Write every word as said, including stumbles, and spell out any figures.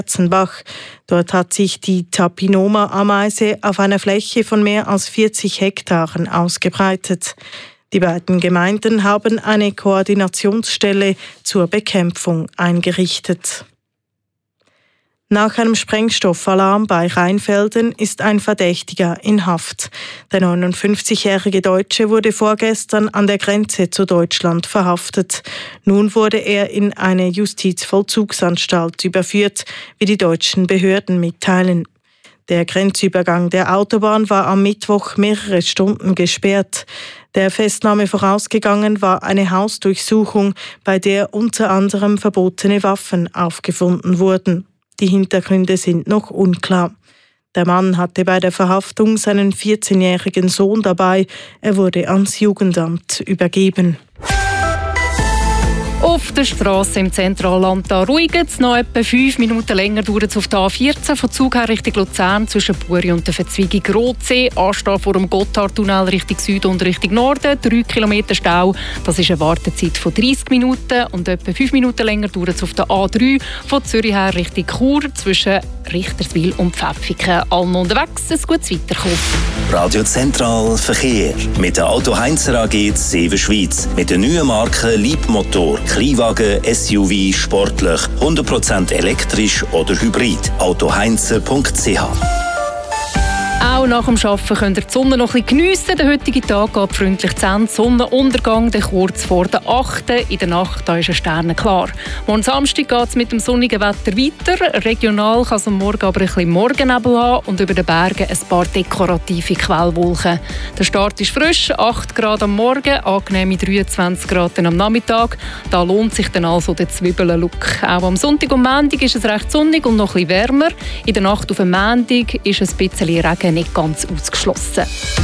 Herzenbach. Dort hat sich die Tapinoma-Ameise auf einer Fläche von mehr als vierzig Hektaren ausgebreitet. Die beiden Gemeinden haben eine Koordinationsstelle zur Bekämpfung eingerichtet. Nach einem Sprengstoffalarm bei Rheinfelden ist ein Verdächtiger in Haft. Der neunundfünfzigjährige Deutsche wurde vorgestern an der Grenze zu Deutschland verhaftet. Nun wurde er in eine Justizvollzugsanstalt überführt, wie die deutschen Behörden mitteilen. Der Grenzübergang der Autobahn war am Mittwoch mehrere Stunden gesperrt. Der Festnahme vorausgegangen war eine Hausdurchsuchung, bei der unter anderem verbotene Waffen aufgefunden wurden. Die Hintergründe sind noch unklar. Der Mann hatte bei der Verhaftung seinen vierzehnjährigen Sohn dabei. Er wurde ans Jugendamt übergeben. Auf der Straße im Zentralland da ruhig es noch etwa fünf Minuten länger dauert es auf der A vierzehn von Zug her Richtung Luzern zwischen Buri und der Verzweigung Rotsee. Anstehen vor dem Gotthardtunnel Richtung Süden und Richtung Norden. drei Kilometer Stau. Das ist eine Wartezeit von dreißig Minuten. Und etwa fünf Minuten länger dauert es auf der A drei von Zürich her Richtung Chur zwischen Richterswil und Pfäffiken. Allen unterwegs, ein gutes Weiterkommen. Radio Zentral Verkehr mit der Auto Heinzer A G Seven Schweiz. Mit der neuen Marke Leapmotor. Kleinwagen, S U V, sportlich, hundert Prozent elektrisch oder hybrid. autoheinzer punkt c h. Auch nach dem Arbeiten könnt ihr die Sonne noch ein bisschen geniessen. Der heutige Tag geht freundlich zu Ende. Sonnenuntergang dann kurz vor der achten In der Nacht da ist ein Sterne klar. Morgen Samstag geht es mit dem sonnigen Wetter weiter. Regional kann es am Morgen aber ein bisschen Morgennebel haben und über den Bergen ein paar dekorative Quellwolken. Der Start ist frisch, acht Grad am Morgen, angenehme dreiundzwanzig Grad am Nachmittag. Da lohnt sich dann also der Zwiebeln-Look. Auch am Sonntag und Montag ist es recht sonnig und noch ein bisschen wärmer. In der Nacht auf dem Montag ist ein bisschen Regen nicht ganz ausgeschlossen.